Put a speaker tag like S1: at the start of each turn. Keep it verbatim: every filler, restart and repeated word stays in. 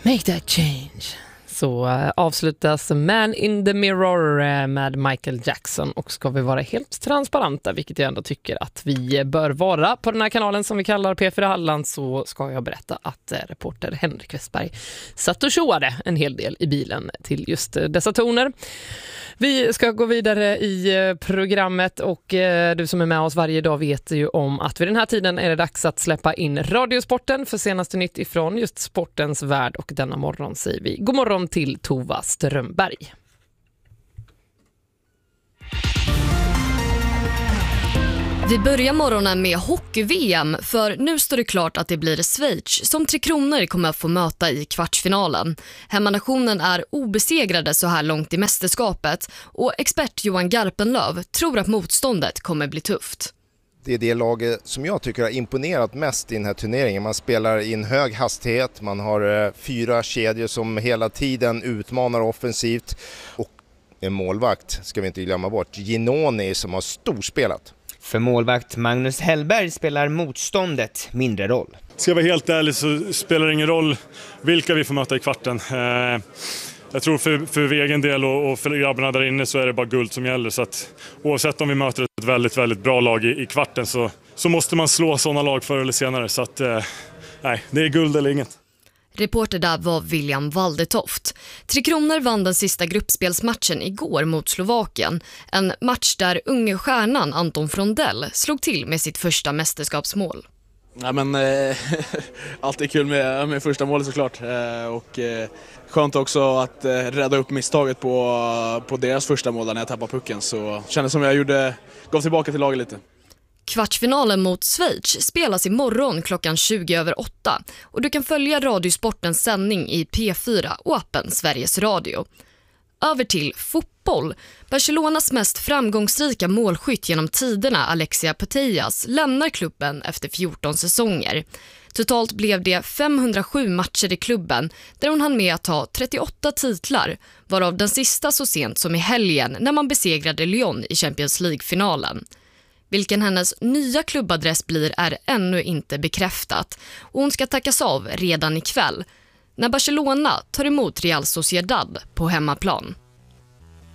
S1: Make that change. Så uh, avslutas Man in the Mirror uh, med Michael Jackson, och ska vi vara helt transparenta, vilket jag ändå tycker att vi bör vara på den här kanalen som vi kallar P fyra Halland, så ska jag berätta att uh, reporter Henrik Westberg satt och tjoade en hel del i bilen till just uh, dessa toner. Vi ska gå vidare i uh, programmet, och uh, du som är med oss varje dag vet ju om att vid den här tiden är det dags att släppa in Radiosporten för senaste nytt ifrån just sportens värld, och denna morgon säger vi god morgon till Tova Strömberg.
S2: Vi börjar morgonen med hockey-V M, för nu står det klart att det blir Schweiz som Tre Kronor kommer att få möta i kvartsfinalen. Hemmanationen är obesegrade så här långt i mästerskapet, och expert Johan Garpenlöv tror att motståndet kommer bli tufft.
S3: Det är det laget som jag tycker har imponerat mest i den här turneringen. Man spelar i en hög hastighet, man har eh, fyra kedjor som hela tiden utmanar offensivt, och en målvakt ska vi inte glömma bort, Ginoni, som har storspelat.
S4: För målvakt Magnus Hellberg spelar motståndet mindre roll.
S5: Ska jag vara helt ärlig så spelar det ingen roll vilka vi får möta i kvarten. Eh... Jag tror för, för egen del och för grabbarna där inne så är det bara guld som gäller. Så att oavsett om vi möter ett väldigt, väldigt bra lag i, i kvarten så, så måste man slå sådana lag förr eller senare. Så att, eh, nej, det är guld eller inget.
S2: Reporter där var William Waldetoft. Tre Kronor vann den sista gruppspelsmatchen igår mot Slovakien. En match där unge stjärnan Anton Frondell slog till med sitt första mästerskapsmål.
S6: Ja, men, eh, allt är kul med, med första målet såklart. Eh, och eh, skönt också att eh, rädda upp misstaget på, på deras första mål när jag tappade pucken. Så kändes som jag gjorde, gav tillbaka till laget lite.
S2: Kvartsfinalen mot Schweiz spelas imorgon klockan tjugo över åtta, och du kan följa Radiosportens sändning i P fyra och appen Sveriges Radio. Över till fotboll. Barcelonas mest framgångsrika målskytt genom tiderna, Alexia Putellas, lämnar klubben efter fjorton säsonger. Totalt blev det femhundrasju matcher i klubben, där hon hann med att ta trettioåtta titlar, varav den sista så sent som i helgen när man besegrade Lyon i Champions League-finalen. Vilken hennes nya klubbadress blir är ännu inte bekräftat, och hon ska tackas av redan ikväll när Barcelona tar emot Real Sociedad på hemmaplan.